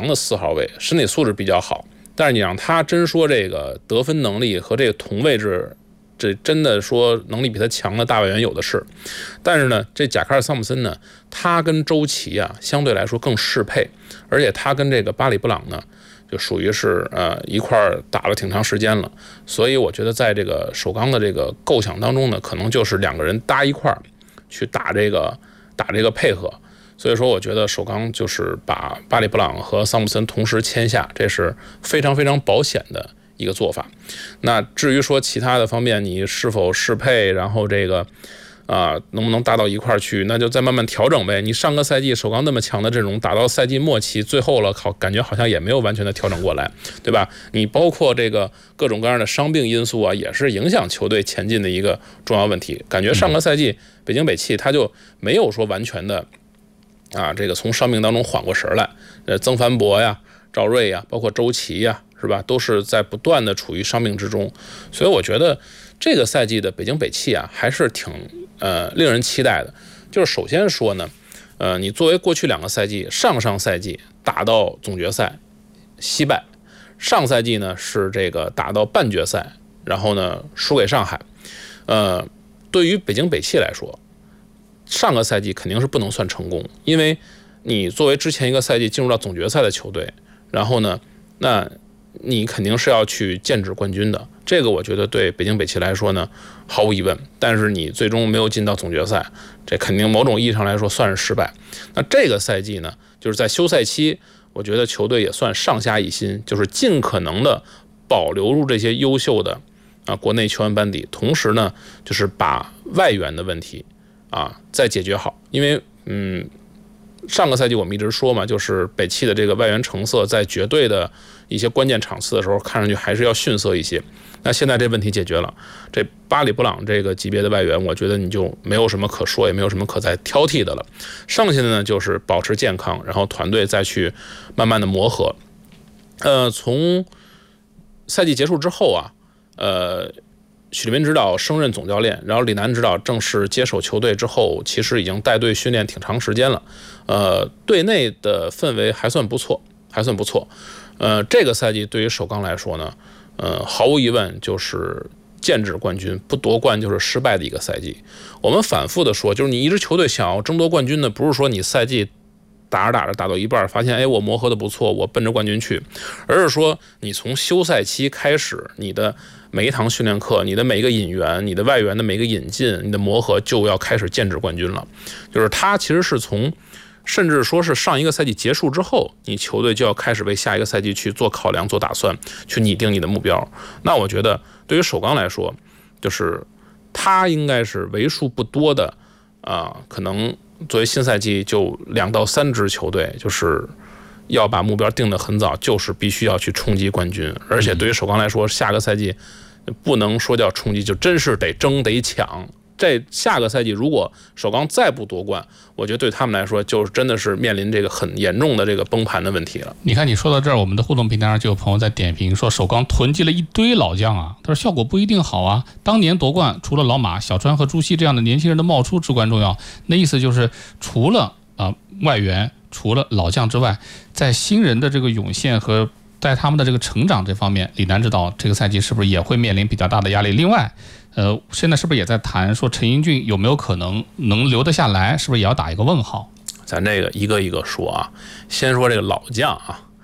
强的4号位，身体素质比较好，但是你让他真说这个得分能力和这个同位置，这真的说能力比他强的大外援有的是。但是呢，这贾卡尔桑普森呢，他跟周琦啊相对来说更适配，而且他跟这个巴里布朗呢就属于是一块打了挺长时间了，所以我觉得在这个首钢的这个构想当中呢，可能就是2个人搭一块去打这个配合。所以说我觉得首钢就是把巴里布朗和桑普森同时签下，这是非常非常保险的一个做法。那至于说其他的方面你是否适配，然后这个能不能搭到一块去，那就再慢慢调整呗。你上个赛季首钢那么强的阵容，打到赛季末期最后了，感觉好像也没有完全的调整过来，对吧？你包括这个各种各样的伤病因素啊，也是影响球队前进的一个重要问题。感觉上个赛季北京北汽他就没有说完全的这个从伤病当中缓过神来。曾凡博呀、赵睿呀，包括周琦呀，是吧？都是在不断的处于伤病之中。所以我觉得这个赛季的北京北汽还是挺令人期待的。就是首先说呢，你作为过去2个赛季，上赛季打到总决赛惜败，上赛季呢是这个打到半决赛，然后呢输给上海。对于北京北汽来说，上个赛季肯定是不能算成功，因为你作为之前一个赛季进入到总决赛的球队，然后呢，那你肯定是要去剑指冠军的。这个我觉得对北京北汽来说呢，毫无疑问。但是你最终没有进到总决赛，这肯定某种意义上来说算是失败。那这个赛季呢，就是在休赛期，我觉得球队也算上下一心，就是尽可能的保留住这些优秀的国内球员班底，同时呢，就是把外援的问题再解决好。因为上个赛季我们一直说嘛，就是北汽的这个外援成色在绝对的一些关键场次的时候看上去还是要逊色一些。那现在这问题解决了，这巴里布朗这个级别的外援，我觉得你就没有什么可说，也没有什么可再挑剔的了。剩下的呢就是保持健康，然后团队再去慢慢的磨合。从赛季结束之后许立民指导升任总教练，然后李楠指导正式接手球队之后，其实已经带队训练挺长时间了。队内的氛围还算不错。这个赛季对于首钢来说呢，毫无疑问就是剑指冠军，不夺冠就是失败的一个赛季。我们反复的说，就是你一支球队想要争夺冠军呢，不是说你赛季打着打到一半发现我磨合的不错，我奔着冠军去，而是说你从休赛期开始，你的每一堂训练课，你的每一个引援，你的外援的每一个引进，你的磨合就要开始剑指冠军了。就是他其实是从甚至说是上一个赛季结束之后，你球队就要开始为下一个赛季去做考量、做打算，去拟定你的目标。那我觉得对于首钢来说，就是他应该是为数不多的可能作为新赛季就2到3支球队，就是要把目标定得很早，就是必须要去冲击冠军。而且对于首钢来说，下个赛季不能说叫冲击，就真是得争得抢。这下个赛季如果首钢再不夺冠，我觉得对他们来说就真的是面临这个很严重的这个崩盘的问题了。 你看你说到这儿，我们的互动平台上就有朋友在点评说，首钢囤积了一堆老将他说效果不一定好啊。当年夺冠除了老马、小川和朱熹这样的年轻人的冒出至关重要，那意思就是除了外援，除了老将之外，在新人的这个涌现和在他们的这个成长这方面，李楠指导这个赛季是不是也会面临比较大的压力？另外现在是不是也在谈说陈英俊有没有可能能留得下来，是不是也要打一个问号？ 咱这个一个一个说先说这个老将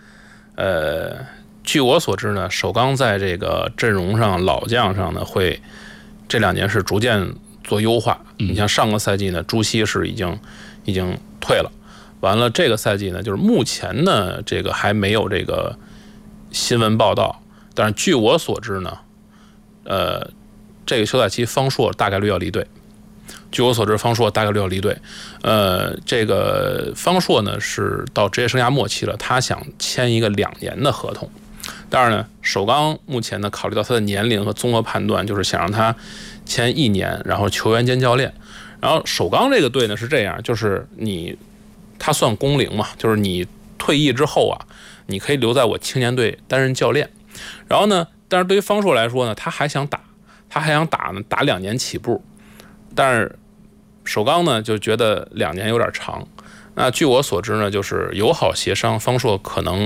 据我所知呢，首钢在这个阵容上老将上呢，会这2年是逐渐做优化。你像上个赛季呢，朱熹是已经退了，完了这个赛季呢，就是目前呢这个还没有这个新闻报道，但是据我所知呢，这个休赛期方硕大概率要离队。据我所知，方硕大概率要离队。这个方硕呢是到职业生涯末期了，他想签一个2年的合同。当然呢，首钢目前呢考虑到他的年龄和综合判断，就是想让他签1年，然后球员兼教练。然后首钢这个队呢是这样，就是他算工龄嘛，就是你退役之后你可以留在我青年队担任教练。然后呢，但是对于方硕来说呢，他还想打呢，打2年起步。但是首钢呢就觉得2年有点长。那据我所知呢，就是友好协商，方硕可能